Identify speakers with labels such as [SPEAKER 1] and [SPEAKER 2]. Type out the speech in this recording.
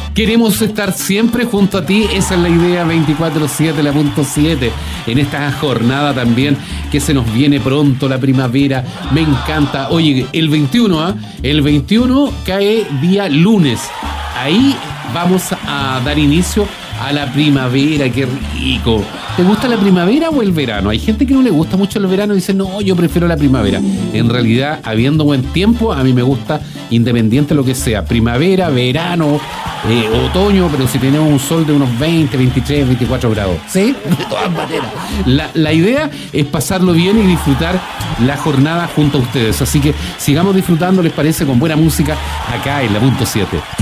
[SPEAKER 1] Queremos estar siempre junto a ti, esa es la idea 24/7, la punto 7, en esta jornada también que se nos viene pronto la primavera, me encanta. Oye, el 21, el 21 cae día lunes, ahí vamos a dar inicio a la primavera, qué rico. ¿Te gusta la primavera o el verano? Hay gente que no le gusta mucho el verano y dice, no, yo prefiero la primavera. En realidad, habiendo buen tiempo, a mí me gusta independiente de lo que sea. Primavera, verano, otoño, pero si tenemos un sol de unos 20, 23, 24 grados. ¿Sí? De todas maneras. La idea es pasarlo bien y disfrutar la jornada junto a ustedes. Así que sigamos disfrutando, ¿les parece? Con buena música acá en la punto 7.